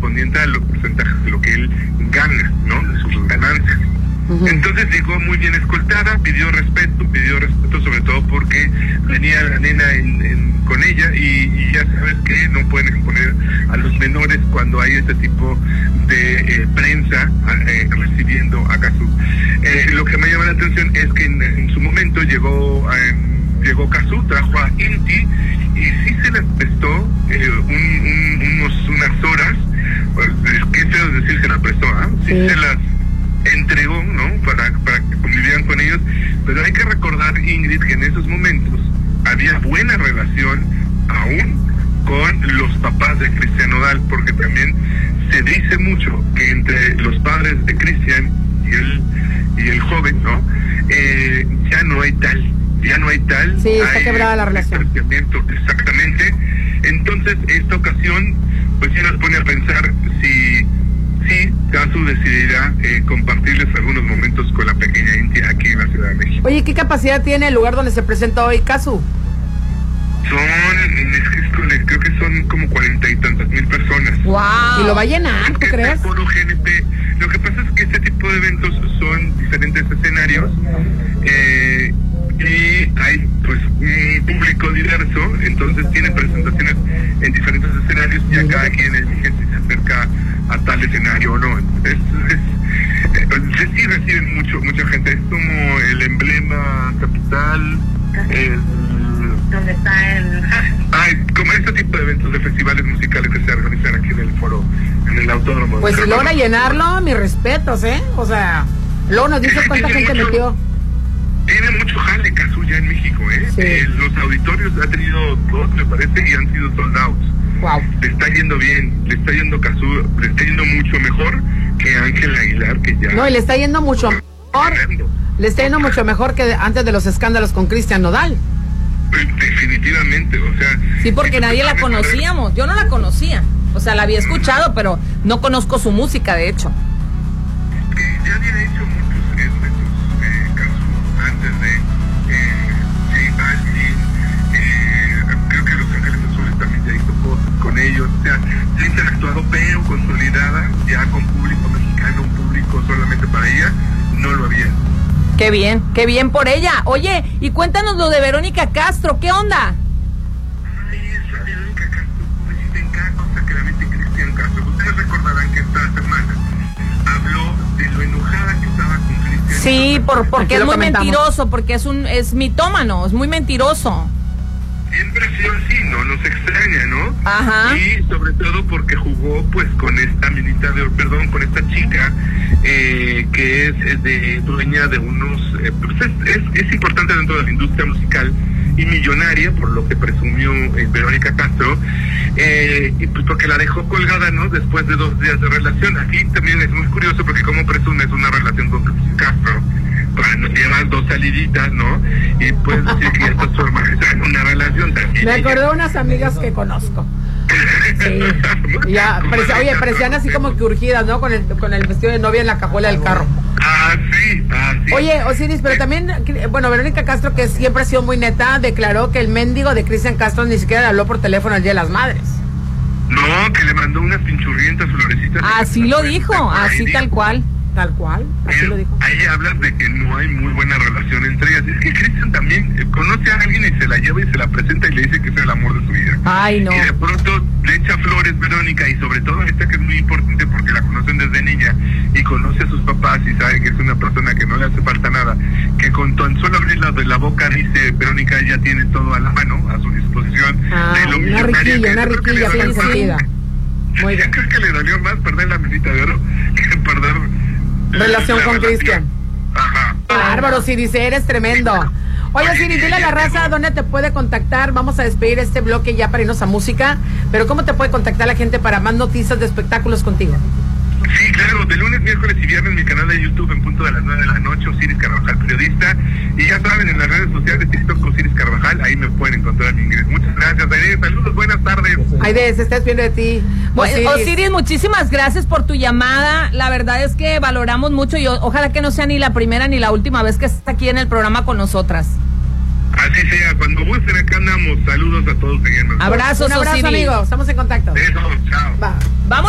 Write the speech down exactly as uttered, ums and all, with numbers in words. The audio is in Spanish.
correspondiente a los porcentajes de lo que él gana, ¿no? De sus ganancias. Uh-huh. Entonces llegó muy bien escoltada, pidió respeto, pidió respeto sobre todo porque venía la nena en, en, con ella y, y ya sabes que no pueden exponer a los menores cuando hay este tipo de eh, prensa eh, recibiendo a Cazzu. Eh, lo que me llama la atención es que en, en su momento llegó eh, llegó Cazzu, trajo a Inti y sí se les prestó eh, un, un, unos, unas horas, pues, es que feo decir se las prestó, ¿eh? sí, sí se las entregó, ¿no? Para, para que convivieran con ellos, pero hay que recordar, Ingrid, que en esos momentos había buena relación aún con los papás de Cristian Nodal, porque también se dice mucho que entre los padres de Cristian y el, y el joven, ¿no? Eh, ya no hay tal, ya no hay tal. Sí, está hay quebrada la relación. Exactamente. Entonces, esta ocasión, pues ya nos pone a pensar si sí, Cazzu decidirá eh, compartirles algunos momentos con la pequeña Inti aquí en la Ciudad de México. Oye, ¿qué capacidad tiene el lugar donde se presenta hoy Cazzu? Son, es que, creo que son como cuarenta y tantas mil personas. ¡Wow! ¿Y lo va a llenar, tú crees? Foro G N P. Lo que pasa es que este tipo de eventos son diferentes escenarios eh, y hay pues un público diverso, entonces tienen presentaciones en diferentes escenarios y a cada quien elige si se acerca a tal escenario o no. Es, es, es, sí reciben mucho mucha gente, es como el emblema capital, el, donde está el... Ay, como este tipo de eventos de festivales musicales que se organizan aquí en el foro, en el autódromo. Pues si logra llenarlo, mis respetos, ¿eh? O sea, luego nos dice cuánta gente mucho, metió. Tiene mucho jale Cazzu ya en México, ¿eh? Sí. eh los auditorios ha tenido dos, me parece, y han sido sold outs. Wow. Le está yendo bien, le está yendo Cazzu, le está yendo mucho mejor que Ángel Aguilar, que ya... No, y le está yendo mucho mejor. Le está yendo mucho mejor que antes de los escándalos con Cristian Nodal. Definitivamente, o sea... Sí, porque nadie la conocíamos, yo no la conocía, o sea, la había escuchado, pero no conozco su música, de hecho. Eh, ya había hecho muchos duetos, eh, Cazzu, antes de eh, J Balvin, eh, creo que Los Ángeles Azules también ya hizo cosas con ellos, o sea, se ha interactuado, pero consolidada ya con público mexicano, un público solamente para ella, no lo había. Qué bien, qué bien por ella. Oye, y cuéntanos lo de Verónica Castro, ¿qué onda? Ay, esa Verónica Castro, pues en cada cosa que la mete Cristian Castro. Ustedes recordarán que esta semana habló de lo enojada que estaba con Cristian. Sí, por, porque es muy comentamos. mentiroso, porque es un es mitómano, es muy mentiroso. Siempre ha sido así, ¿no? Nos extraña, ¿no? Ajá. Y sobre todo porque jugó, pues, con esta milita de, perdón, con esta chica eh, que es, es de dueña de unos, eh, pues es, es, es importante dentro de la industria musical y millonaria, por lo que presumió eh, Verónica Castro, eh, y pues porque la dejó colgada, ¿no? Después de dos días de relación. Aquí también es muy curioso porque como presumes una relación con Cristian Castro, para nos llevar dos saliditas, ¿no? Y puedes decir que ya estás formalizando una relación también. Me acordé de unas amigas que conozco. Sí. Y ya, parecía, oye, parecían así como que urgidas, ¿no? Con el, con el vestido de novia en la cajuela del carro. Ah, sí, ah, sí. Oye, Osiris, pero también, bueno, Verónica Castro, que siempre ha sido muy neta, declaró que el mendigo de Cristian Castro ni siquiera le habló por teléfono el Día de las Madres. No, que le mandó unas pinchurrientas florecitas. Así lo dijo, así tal cual. Tal cual, así lo dijo. Ahí hablas de que no hay muy buena relación entre ellas. Es que Cristian también eh, conoce a alguien y se la lleva y se la presenta y le dice que es el amor de su vida. Ay, no. Y de pronto le echa flores Verónica, y sobre todo esta que es muy importante porque la conocen desde niña y conoce a sus papás y sabe que es una persona que no le hace falta nada, que con tan solo abrir la de la boca dice Verónica ya tiene todo a la mano, a su disposición. Ah, de lo una riquilla, una riquilla consentida. Muy bien. Creo que le dolió más perder la minita de oro que perder relación la con relación. Cristian. Ajá. Bárbaro, Siri, eres tremendo. Oye, Siri, dile a la raza dónde te puede contactar. Vamos a despedir este bloque ya para irnos a música. Pero ¿cómo te puede contactar la gente para más noticias de espectáculos contigo? Sí, claro, de lunes, miércoles y viernes mi canal de YouTube en punto de las nueve de la noche, Osiris Carvajal Periodista. Y ya saben, en las redes sociales, TikTok, Osiris Carvajal, ahí me pueden encontrar en inglés. Muchas gracias, Aide. Saludos, buenas tardes. Aide, se está despidiendo de ti. Osiris. Osiris, muchísimas gracias por tu llamada. La verdad es que valoramos mucho y ojalá que no sea ni la primera ni la última vez que estás aquí en el programa con nosotras. Así sea, cuando gusten acá andamos. Saludos a todos. Abrazos, Un abrazo, Osiris. amigo. Estamos en contacto. Besos, chao. Va. Vamos.